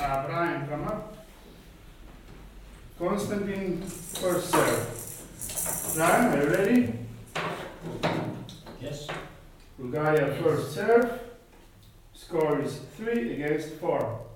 Brian, come up. Konstantin, first serve. Brian, are you ready? Yes. Bulgaria first serve. Score is 3 against 4.